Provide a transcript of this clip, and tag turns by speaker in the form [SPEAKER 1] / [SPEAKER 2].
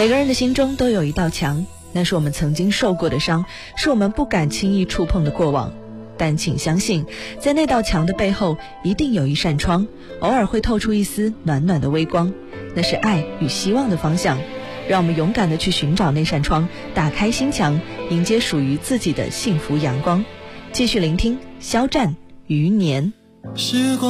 [SPEAKER 1] 每个人的心中都有一道墙，那是我们曾经受过的伤，是我们不敢轻易触碰的过往。但请相信，在那道墙的背后一定有一扇窗，偶尔会透出一丝暖暖的微光，那是爱与希望的方向。让我们勇敢地去寻找那扇窗，打开心墙，迎接属于自己的幸福阳光。继续聆听肖战余年。
[SPEAKER 2] 时光